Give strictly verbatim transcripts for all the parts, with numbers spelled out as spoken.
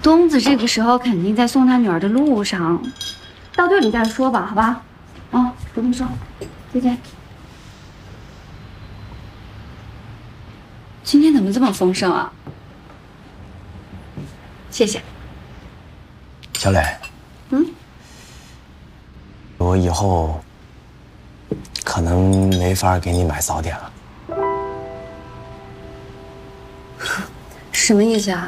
东子这个时候肯定在送他女儿的路上，到队里再说吧，好吧？啊，不用说，再见。今天怎么这么丰盛啊？谢谢。 小磊， 嗯， 我以后可能没法给你买早点了。 什么意思啊？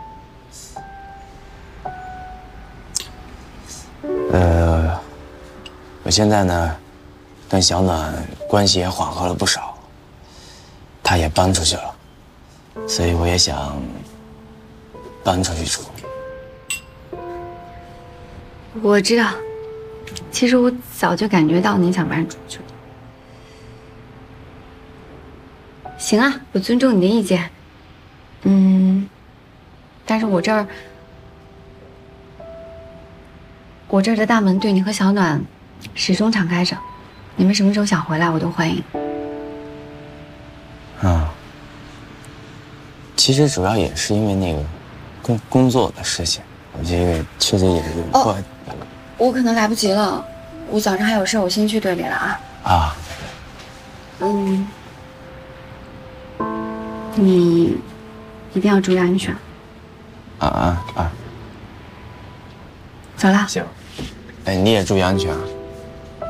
呃，我现在呢，跟小暖关系也缓和了不少，她也搬出去了，所以我也想搬出去住。 我知道，其实我早就感觉到你想搬出去了。行啊，我尊重你的意见。嗯，但是我这儿，我这儿的大门对你和小暖始终敞开着，你们什么时候想回来，我都欢迎。 嗯，其实主要也是因为那个工工作的事情，我这个确实也是过。哦， 我可能来不及了，我早上还有事，我先去队里了啊。啊。嗯，你一定要注意安全。 啊啊啊！ 走了。 行。哎，你也注意安全啊。